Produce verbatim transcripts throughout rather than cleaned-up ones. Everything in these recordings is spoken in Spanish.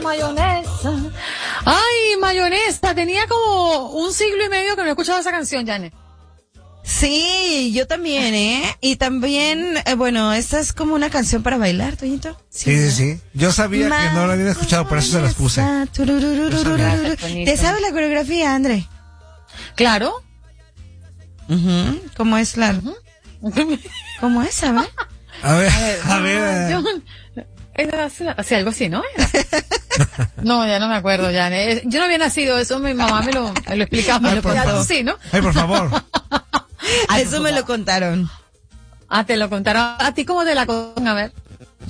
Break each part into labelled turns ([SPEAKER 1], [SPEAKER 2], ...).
[SPEAKER 1] Mayonesa. Ay, mayonesa. Tenía como un siglo y medio que no he escuchado esa canción, Janet.
[SPEAKER 2] Sí, yo también, ¿eh? Y también, eh, bueno, esta es como una canción para bailar, Toñito.
[SPEAKER 3] Sí, sí, sí. Yo sabía Ma- que no la había escuchado, por eso se las puse.
[SPEAKER 2] ¿Te sabes la coreografía, André?
[SPEAKER 1] Claro.
[SPEAKER 2] Uh-huh. ¿Cómo es, claro? Uh-huh. ¿Cómo es, a ver?
[SPEAKER 3] A ver, a ver. A ver.
[SPEAKER 1] Yo, era así, algo así, ¿no? Era. No, ya no me acuerdo, ya. Yo no había nacido, eso mi mamá me lo, me lo explicaba. Me lo contó. Sí, ¿no?
[SPEAKER 3] Ay, por favor.
[SPEAKER 2] Ay, eso me lo contaron.
[SPEAKER 1] Ah, te lo contaron. ¿A ti cómo te la contaron? A ver.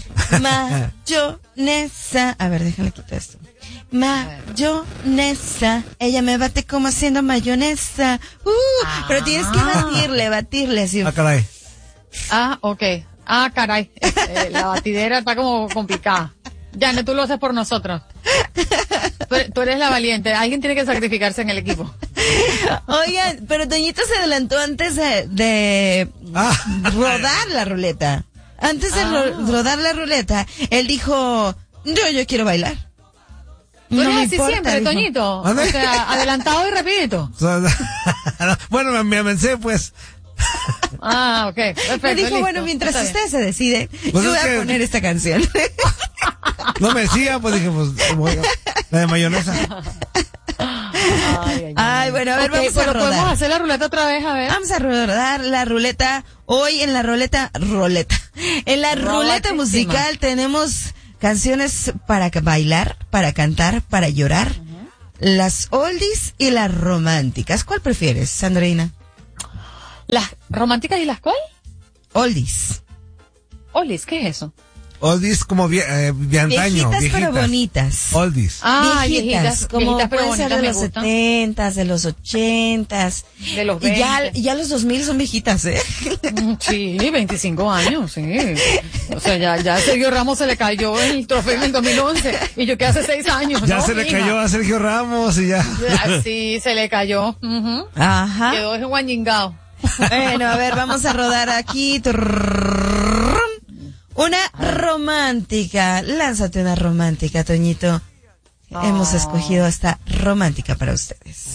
[SPEAKER 2] Mayonesa. A ver, déjale quitar esto. Mayonesa. Ella me bate como haciendo mayonesa. Uh, ah. Pero tienes que batirle, batirle así.
[SPEAKER 3] Ah, caray.
[SPEAKER 1] Ah, ok. Ah, caray. Eh, la batidera está como complicada. Janet, tú lo haces por nosotros. Tú, tú eres la valiente. Alguien tiene que sacrificarse en el equipo.
[SPEAKER 2] Oigan, pero Toñito se adelantó antes de, de ah. rodar la ruleta. Antes de ah. ro- rodar la ruleta, él dijo, yo, yo quiero bailar.
[SPEAKER 1] Tú no eres así importa, siempre, dijo. Toñito. O sea, adelantado y rapidito.
[SPEAKER 3] Bueno, me, me avancé, pues.
[SPEAKER 1] Ah, ok. Perfecto,
[SPEAKER 2] me dijo,
[SPEAKER 1] listo.
[SPEAKER 2] bueno, mientras Está usted bien. se decide, pues yo voy a que... poner esta canción.
[SPEAKER 3] No me decía, pues dije, pues, la de mayonesa.
[SPEAKER 2] Ay, ay, ay, bueno, a ver, okay, vamos a rodar.
[SPEAKER 1] Podemos hacer la ruleta otra vez, a ver.
[SPEAKER 2] Vamos a rodar la ruleta. Hoy en la ruleta, ruleta. En la ruleta musical tenemos canciones para bailar, para cantar, para llorar. Uh-huh. Las oldies y las románticas. ¿Cuál prefieres, Sandrina?
[SPEAKER 1] ¿Las románticas y las cuál?
[SPEAKER 2] Oldies.
[SPEAKER 1] Oldies, ¿qué es eso?
[SPEAKER 3] Oldies como de eh, antaño.
[SPEAKER 2] Viejitas, viejitas pero bonitas.
[SPEAKER 3] Oldies.
[SPEAKER 2] Ah, viejitas, viejitas como viejitas, pero pueden ser de los setentas, de los ochentas.
[SPEAKER 1] De los veinte.
[SPEAKER 2] Y ya, ya los dos mil son viejitas, ¿eh?
[SPEAKER 1] Sí, veinticinco años, sí. O sea, ya, ya a Sergio Ramos se le cayó el trofeo en el dos mil once. Y yo que hace seis años,
[SPEAKER 3] Ya
[SPEAKER 1] ¿no,
[SPEAKER 3] se le
[SPEAKER 1] hija?
[SPEAKER 3] cayó a Sergio Ramos y ya.
[SPEAKER 1] Sí, se le cayó. Uh-huh.
[SPEAKER 2] Ajá.
[SPEAKER 1] Quedó en guañingao.
[SPEAKER 2] Bueno, a ver, vamos a rodar aquí. Una romántica. Lánzate una romántica, Toñito. Oh. Hemos escogido esta romántica para ustedes.